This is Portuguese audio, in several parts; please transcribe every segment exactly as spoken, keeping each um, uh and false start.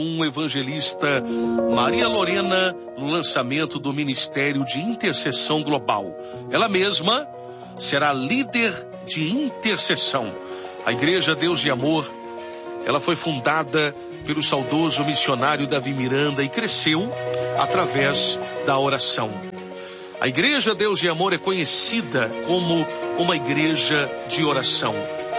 Um evangelista Maria Lorena no lançamento do Ministério de Intercessão Global. Ela mesma será líder de intercessão. A Igreja Deus de Amor, ela foi fundada pelo saudoso missionário Davi Miranda e cresceu através da oração. A Igreja Deus de Amor é conhecida como uma igreja de oração.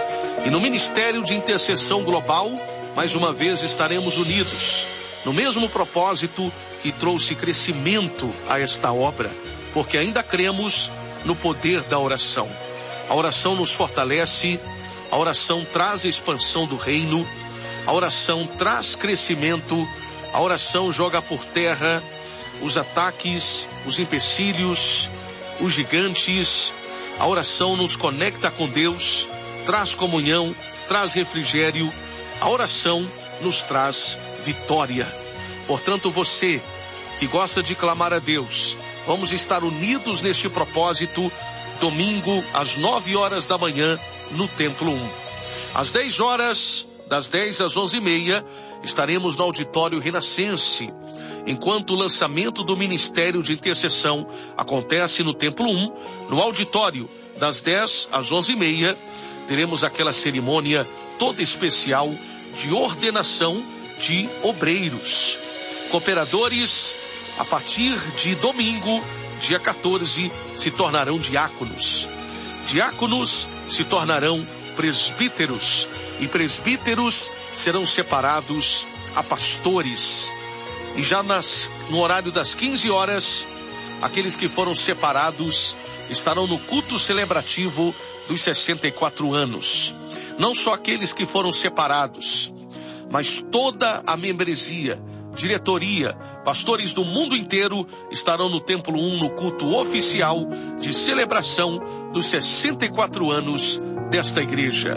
E no Ministério de Intercessão Global, mais uma vez estaremos unidos no mesmo propósito que trouxe crescimento a esta obra, porque ainda cremos no poder da oração. A oração nos fortalece, a oração traz expansão do reino, a oração traz crescimento, a oração joga por terra os ataques, os empecilhos, os gigantes. A oração nos conecta com Deus, traz comunhão, traz refrigério. A oração nos traz vitória. Portanto, você que gosta de clamar a Deus, vamos estar unidos neste propósito, domingo, às nove horas da manhã, no Templo um. Às dez horas, das dez às onze e meia, estaremos no Auditório Renascense, enquanto o lançamento do Ministério de Intercessão acontece no Templo um, no auditório, das dez às onze e meia, teremos aquela cerimônia toda especial de ordenação de obreiros. Cooperadores, a partir de domingo, dia quatorze, se tornarão diáconos. Diáconos se tornarão presbíteros. E presbíteros serão separados a pastores. E já nas, no horário das quinze horas, aqueles que foram separados estarão no culto celebrativo dos sessenta e quatro anos. Não só aqueles que foram separados, mas toda a membresia, diretoria, pastores do mundo inteiro estarão no Templo um no culto oficial de celebração dos sessenta e quatro anos desta igreja.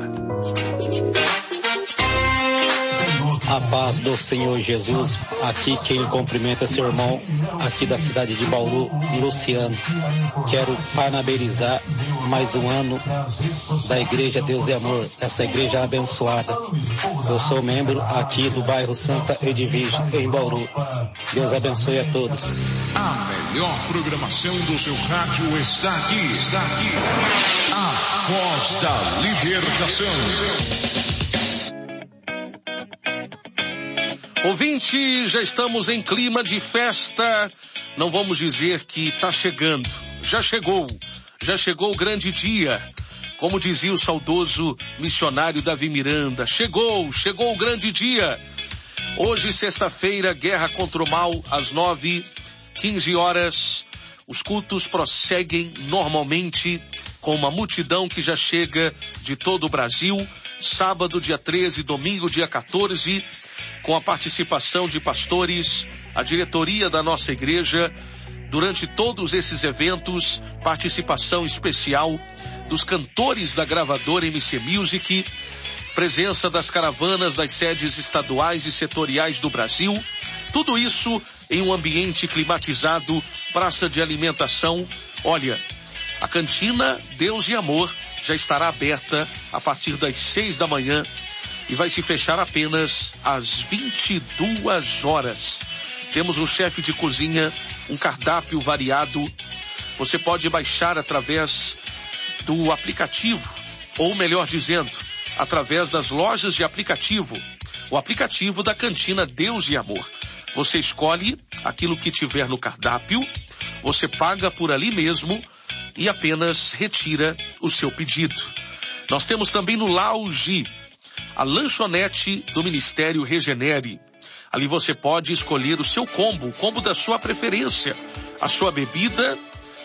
A paz do Senhor Jesus, aqui quem cumprimenta é seu irmão aqui da cidade de Bauru, Luciano. Quero parabenizar mais um ano da Igreja Deus e Amor, essa igreja abençoada. Eu sou membro aqui do bairro Santa Edvige, em Bauru. Deus abençoe a todos. A melhor programação do seu rádio está aqui, está aqui. A Voz da Libertação. Ouvinte, já estamos em clima de festa. Não vamos dizer que está chegando. Já chegou. Já chegou o grande dia. Como dizia o saudoso missionário Davi Miranda. Chegou, chegou o grande dia. Hoje, sexta-feira, guerra contra o mal, às nove, quinze horas. Os cultos prosseguem normalmente com uma multidão que já chega de todo o Brasil. Sábado, dia treze, domingo, dia quatorze, com a participação de pastores, a diretoria da nossa igreja. Durante todos esses eventos, participação especial dos cantores da gravadora M C Music, presença das caravanas das sedes estaduais e setoriais do Brasil. Tudo isso em um ambiente climatizado, praça de alimentação. Olha, a cantina Deus e Amor já estará aberta a partir das seis da manhã e vai se fechar apenas às vinte e duas horas. Temos um chefe de cozinha, um cardápio variado. Você pode baixar através do aplicativo, ou melhor dizendo, através das lojas de aplicativo. O aplicativo da cantina Deus e Amor. Você escolhe aquilo que tiver no cardápio, você paga por ali mesmo e apenas retira o seu pedido. Nós temos também no Lounge a lanchonete do Ministério Regenere. Ali você pode escolher o seu combo, o combo da sua preferência, a sua bebida,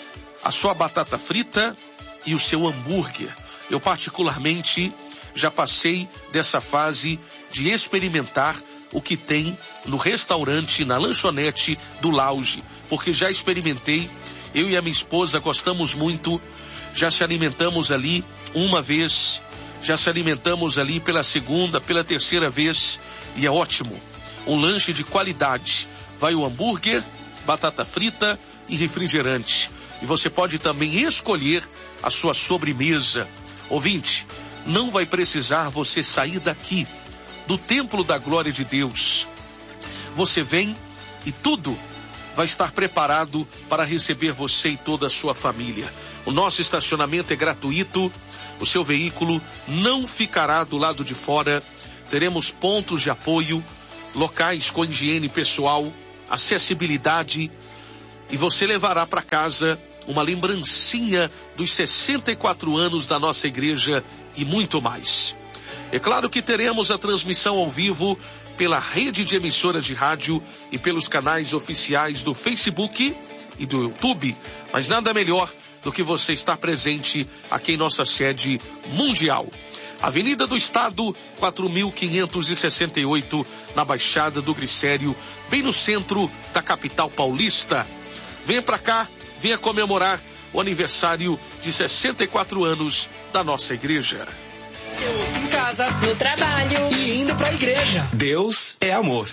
a sua batata frita e o seu hambúrguer. Eu particularmente já passei dessa fase de experimentar o que tem no restaurante, na lanchonete do Lounge, porque já experimentei. Eu e a minha esposa gostamos muito, já se alimentamos ali uma vez, já se alimentamos ali pela segunda, pela terceira vez, e é ótimo. Um lanche de qualidade. Vai o hambúrguer, batata frita e refrigerante. E você pode também escolher a sua sobremesa. Ouvinte, não vai precisar você sair daqui, do Templo da Glória de Deus, você vem e tudo vai estar preparado para receber você e toda a sua família. O nosso estacionamento é gratuito, o seu veículo não ficará do lado de fora, teremos pontos de apoio, locais com higiene pessoal, acessibilidade, e você levará para casa uma lembrancinha dos sessenta e quatro anos da nossa igreja e muito mais. É claro que teremos a transmissão ao vivo pela rede de emissoras de rádio e pelos canais oficiais do Facebook e do YouTube, mas nada melhor do que você estar presente aqui em nossa sede mundial. Avenida do Estado, quatro mil quinhentos e sessenta e oito, na Baixada do Glicério, bem no centro da capital paulista. Venha para cá, venha comemorar o aniversário de sessenta e quatro anos da nossa igreja. Deus em casa, no trabalho e indo pra igreja. Deus é amor.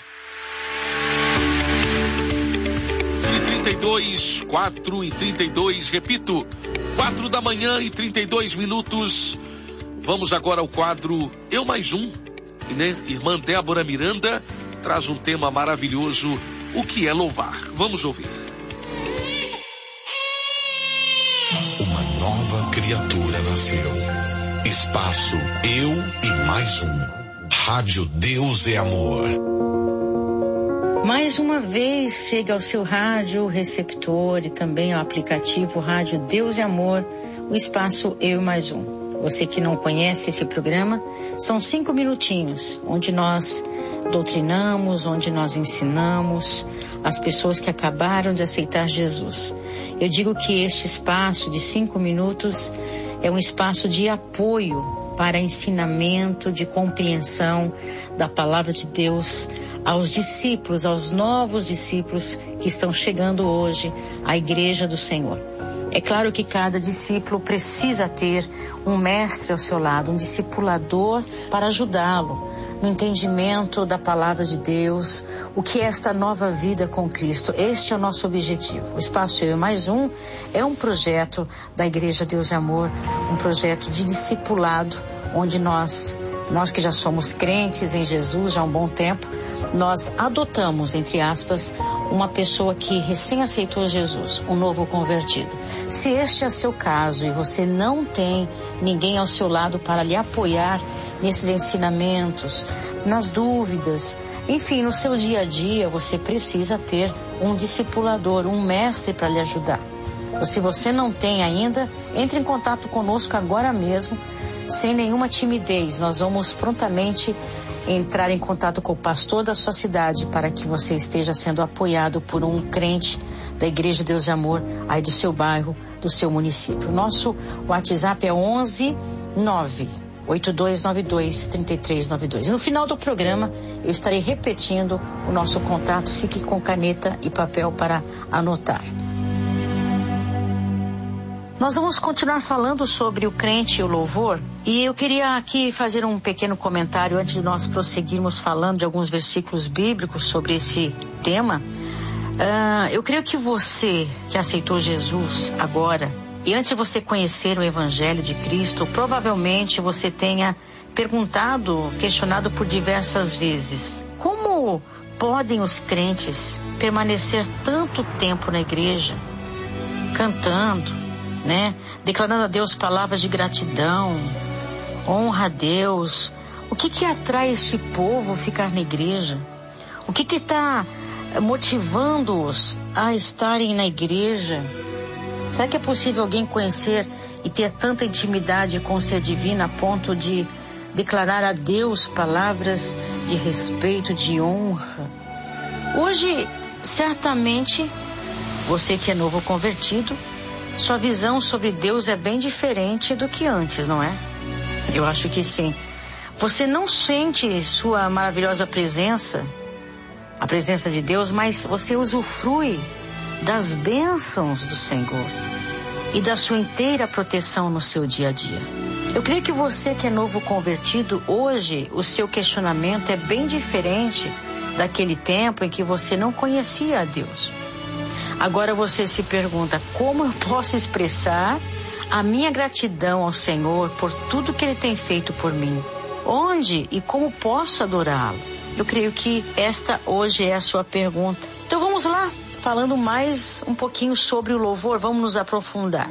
E trinta e dois, quatro e trinta e dois, repito, quatro da manhã e trinta e dois minutos. Vamos agora ao quadro Eu Mais Um. E, né, irmã Débora Miranda traz um tema maravilhoso, o que é louvar. Vamos ouvir. Uma nova criatura nasceu. Espaço Eu e Mais Um. Rádio Deus é Amor. Mais uma vez chega ao seu rádio receptor e também ao aplicativo Rádio Deus é Amor, o espaço Eu e Mais Um. Você que não conhece esse programa, são cinco minutinhos, onde nós doutrinamos, onde nós ensinamos as pessoas que acabaram de aceitar Jesus. Eu digo que este espaço de cinco minutos é um espaço de apoio para ensinamento, de compreensão da palavra de Deus aos discípulos, aos novos discípulos que estão chegando hoje à igreja do Senhor. É claro que cada discípulo precisa ter um mestre ao seu lado, um discipulador para ajudá-lo no entendimento da palavra de Deus, o que é esta nova vida com Cristo. Este é o nosso objetivo. O Espaço Eu e Mais Um é um projeto da Igreja Deus é Amor, um projeto de discipulado, onde nós, nós que já somos crentes em Jesus já há um bom tempo, nós adotamos, entre aspas, uma pessoa que recém aceitou Jesus, um novo convertido. Se este é seu caso e você não tem ninguém ao seu lado para lhe apoiar nesses ensinamentos, nas dúvidas, enfim, no seu dia a dia, você precisa ter um discipulador, um mestre para lhe ajudar. Ou se você não tem ainda, entre em contato conosco agora mesmo, sem nenhuma timidez. Nós vamos prontamente entrar em contato com o pastor da sua cidade para que você esteja sendo apoiado por um crente da Igreja Deus de Amor aí do seu bairro, do seu município. Nosso WhatsApp é onze nove oito dois nove dois três três nove dois. E no final do programa eu estarei repetindo o nosso contato. Fique com caneta e papel para anotar. Nós vamos continuar falando sobre o crente e o louvor, e eu queria aqui fazer um pequeno comentário antes de nós prosseguirmos falando de alguns versículos bíblicos sobre esse tema. Uh, eu creio que você que aceitou Jesus agora, e antes de você conhecer o Evangelho de Cristo, provavelmente você tenha perguntado, questionado por diversas vezes, como podem os crentes permanecer tanto tempo na igreja, cantando, né? Declarando a Deus palavras de gratidão, honra a Deus. O que que atrai este povo a ficar na igreja? O que que está motivando-os a estarem na igreja? Será que é possível alguém conhecer e ter tanta intimidade com o ser divino a ponto de declarar a Deus palavras de respeito, de honra? Hoje, certamente, você que é novo convertido, sua visão sobre Deus é bem diferente do que antes, não é? Eu acho que sim. Você não sente sua maravilhosa presença, a presença de Deus, mas você usufrui das bênçãos do Senhor e da sua inteira proteção no seu dia a dia. Eu creio que você que é novo convertido, hoje o seu questionamento é bem diferente daquele tempo em que você não conhecia a Deus. Agora você se pergunta, como eu posso expressar a minha gratidão ao Senhor por tudo que Ele tem feito por mim? Onde e como posso adorá-lo? Eu creio que esta hoje é a sua pergunta. Então vamos lá, falando mais um pouquinho sobre o louvor, vamos nos aprofundar.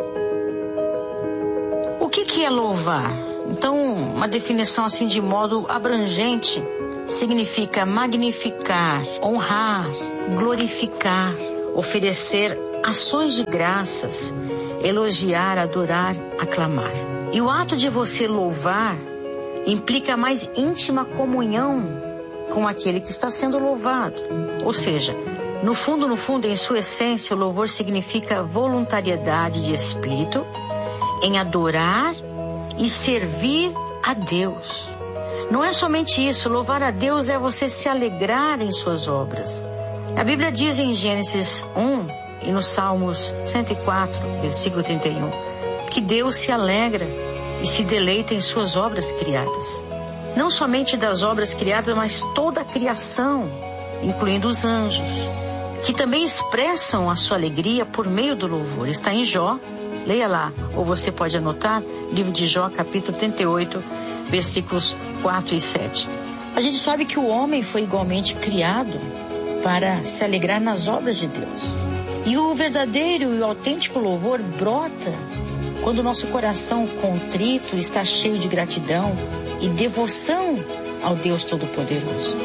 O que que é louvar? Então, uma definição assim de modo abrangente significa magnificar, honrar, glorificar, oferecer ações de graças, elogiar, adorar, aclamar. E o ato de você louvar implica mais íntima comunhão com aquele que está sendo louvado. Ou seja, no fundo, no fundo, em sua essência, o louvor significa voluntariedade de espírito em adorar e servir a Deus. Não é somente isso, louvar a Deus é você se alegrar em suas obras. A Bíblia diz em Gênesis um e nos Salmos cento e quatro, versículo trinta e um, que Deus se alegra e se deleita em suas obras criadas. Não somente das obras criadas, mas toda a criação, incluindo os anjos, que também expressam a sua alegria por meio do louvor. Está em Jó, leia lá, ou você pode anotar, livro de Jó, capítulo trinta e oito, versículos quatro e sete. A gente sabe que o homem foi igualmente criado para se alegrar nas obras de Deus. E o verdadeiro e o autêntico louvor brota quando o nosso coração contrito está cheio de gratidão e devoção ao Deus Todo-Poderoso.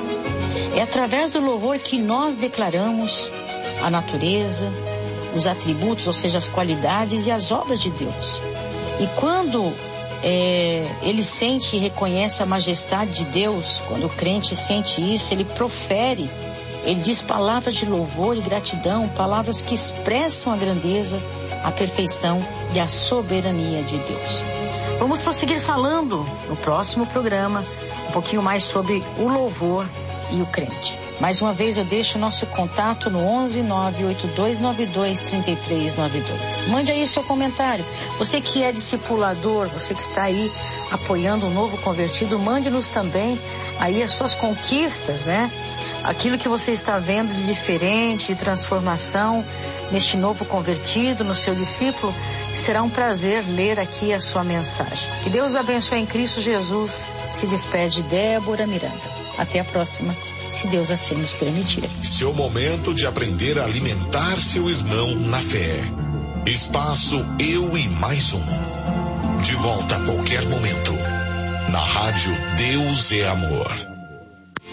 É através do louvor que nós declaramos a natureza, os atributos, ou seja, as qualidades e as obras de Deus. E quando é, ele sente e reconhece a majestade de Deus, quando o crente sente isso, ele profere, ele diz palavras de louvor e gratidão, palavras que expressam a grandeza, a perfeição e a soberania de Deus. Vamos prosseguir falando no próximo programa um pouquinho mais sobre o louvor e o crente. Mais uma vez eu deixo o nosso contato no onze nove oito dois nove dois três três nove dois. Mande aí seu comentário. Você que é discipulador, você que está aí apoiando o novo convertido, mande-nos também aí as suas conquistas, né? Aquilo que você está vendo de diferente, de transformação neste novo convertido, no seu discípulo. Será um prazer ler aqui a sua mensagem. Que Deus abençoe em Cristo Jesus. Se despede Débora Miranda. Até a próxima, se Deus assim nos permitir. Seu momento de aprender a alimentar seu irmão na fé. Espaço Eu e Mais Um. De volta a qualquer momento. Na rádio Deus é Amor.